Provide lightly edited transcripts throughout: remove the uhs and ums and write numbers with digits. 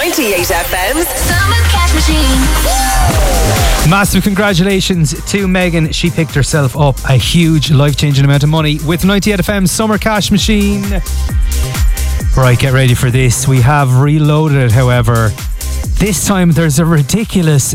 98 FM's Summer Cash Machine. Massive congratulations to Megan. She picked herself up a huge life-changing amount of money with 98 FM's Summer Cash Machine. Right, get ready for this. We have reloaded it, however. This time there's a ridiculous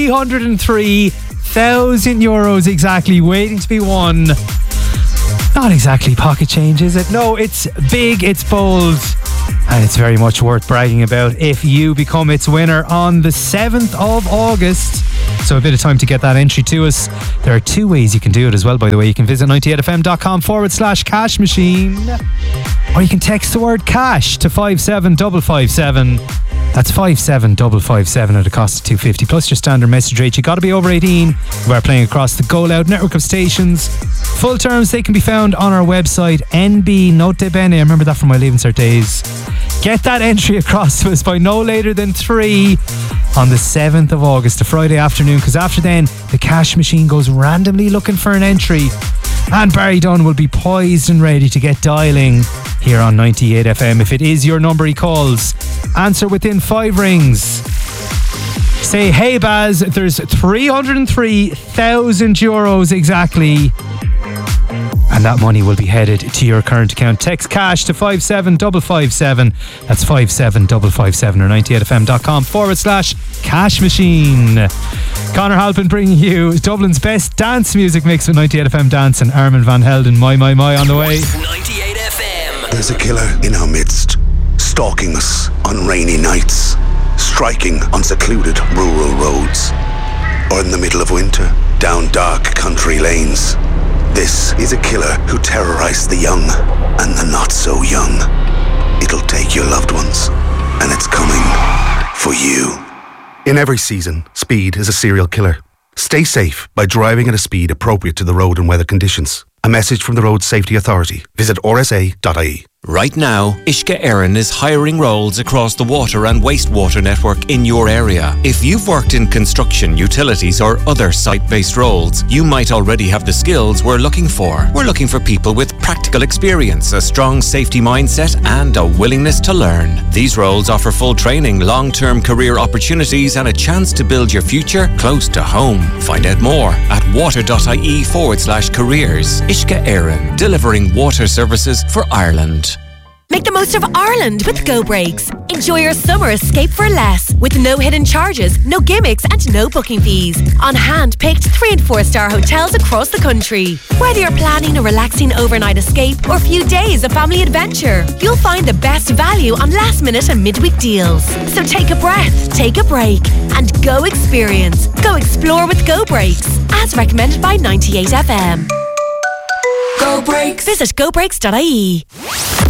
303,000 euros exactly waiting to be won. Not exactly pocket change, is it? No, it's big, it's bold, and it's very much worth bragging about if you become its winner on the 7th of August. So a bit of time to get that entry to us. There are two ways you can do it as well, by the way. You can visit 98fm.com/cash machine, or you can text the word cash to 57557. That's 57557 at a cost of €250 plus your standard message rate. You got to be over 18. We are playing across the Go Loud network of stations. Full terms, they can be found on our website, NB Note Bene. I remember that from my Leaving Cert days. Get that entry across to us by no later than 3 on the 7th of August, a Friday afternoon, because after then, the cash machine goes randomly looking for an entry. And Barry Dunn will be poised and ready to get dialing here on 98 FM. If it is your number he calls, answer within 5 rings. Say, hey Baz, there's 303,000 euros exactly, and that money will be headed to your current account. Text cash to 57557. That's 57557 or 98fm.com/cash machine. Conor Halpin bringing you Dublin's best dance music mix with 98 FM Dance and Armin van Helden. My on the way. 98 FM. There's a killer in our midst, stalking us on rainy nights, striking on secluded rural roads, or in the middle of winter, down dark country lanes. This is a killer who terrorized the young and the not so young. It'll take your loved ones, and it's coming for you. In every season, speed is a serial killer. Stay safe by driving at a speed appropriate to the road and weather conditions. A message from the Road Safety Authority. Visit rsa.ie. Right now, Uisce Éireann is hiring roles across the water and wastewater network in your area. If you've worked in construction, utilities or other site-based roles, you might already have the skills we're looking for. We're looking for people with practical experience, a strong safety mindset and a willingness to learn. These roles offer full training, long-term career opportunities and a chance to build your future close to home. Find out more at water.ie/careers. Uisce Éireann, delivering water services for Ireland. Make the most of Ireland with Go Breaks. Enjoy your summer escape for less, with no hidden charges, no gimmicks and no booking fees, on hand-picked 3- and 4-star hotels across the country. Whether you're planning a relaxing overnight escape or a few days of family adventure, you'll find the best value on last-minute and midweek deals. So take a breath, take a break, and go experience. Go explore with Go Breaks, as recommended by 98 FM. Go Breaks. Visit gobreaks.ie.